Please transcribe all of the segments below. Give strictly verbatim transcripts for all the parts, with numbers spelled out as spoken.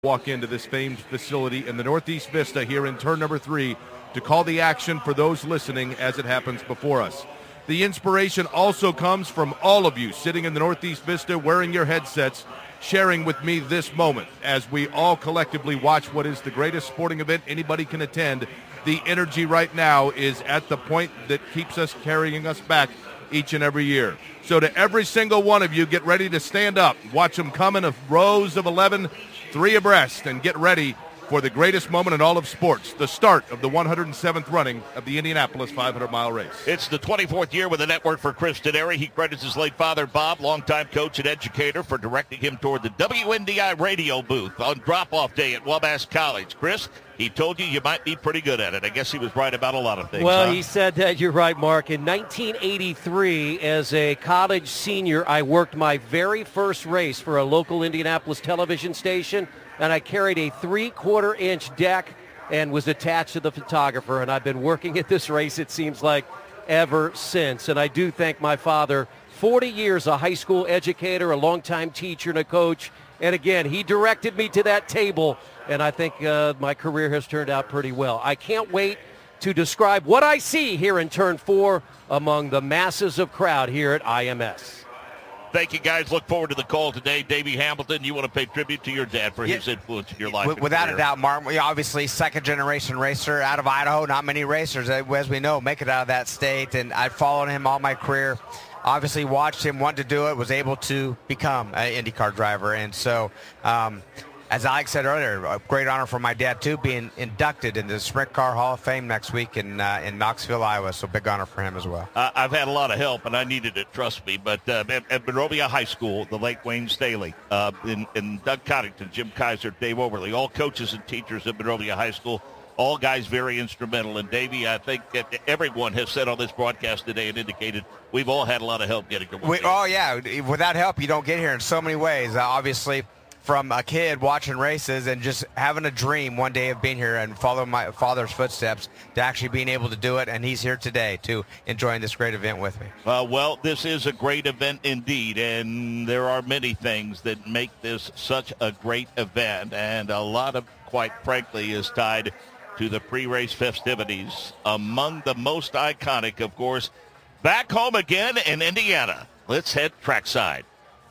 walk into this famed facility in the Northeast Vista here in turn number three to call the action for those listening as it happens before us. The inspiration also comes from all of you sitting in the Northeast Vista wearing your headsets, sharing with me this moment as we all collectively watch what is the greatest sporting event anybody can attend. The energy right now is at the point that keeps us carrying us back each and every year. So to every single one of you, get ready to stand up. Watch them come in a rows of eleven, three abreast, and get ready for the greatest moment in all of sports, the start of the one hundred seventh running of the Indianapolis five hundred mile race. It's the twenty-fourth year with the network for Chris Denari. He credits his late father, Bob, longtime coach and educator, for directing him toward the W N D I radio booth on drop-off day at Wabash College. Chris, he told you you might be pretty good at it. I guess he was right about a lot of things. Well, huh? he said that. You're right, Mark. In nineteen eighty-three, as a college senior, I worked my very first race for a local Indianapolis television station, and I carried a three-quarter inch deck and was attached to the photographer, and I've been working at this race, it seems like, ever since. And I do thank my father, forty years a high school educator, a longtime teacher and a coach, and again, he directed me to that table, and I think uh, my career has turned out pretty well. I can't wait to describe what I see here in turn four among the masses of crowd here at I M S. Thank you, guys. Look forward to the call today. Davey Hamilton, you want to pay tribute to your dad for his yeah. influence in your life. Without career. a doubt, Mark. We obviously second-generation racer out of Idaho. Not many racers, as we know, make it out of that state. And I've followed him all my career. Obviously watched him want to do it, was able to become an IndyCar driver. And so, um, as Alex said earlier, a great honor for my dad, too, being inducted into the Sprint Car Hall of Fame next week in uh, in Knoxville, Iowa. So big honor for him as well. Uh, I've had a lot of help, and I needed it, trust me. But uh, at, at Monrovia High School, the late Wayne Staley, uh, in, in Doug Coddington, Jim Kaiser, Dave Overly, all coaches and teachers at Monrovia High School, all guys very instrumental. And, Davey, I think that everyone has said on this broadcast today and indicated we've all had a lot of help getting to we, Oh, yeah. Without help, you don't get here in so many ways. Uh, obviously, from a kid watching races and just having a dream one day of being here and following my father's footsteps to actually being able to do it. And he's here today, too, enjoying this great event with me. Uh, well, this is a great event indeed, and there are many things that make this such a great event. And a lot of, quite frankly, is tied to the pre-race festivities. Among the most iconic, of course, back home again in Indiana. Let's head trackside.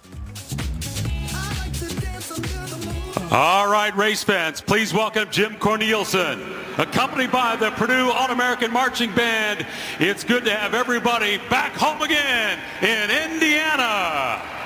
All right, race fans, please welcome Jim Cornelison, accompanied by the Purdue All-American Marching Band. It's good to have everybody back home again in Indiana.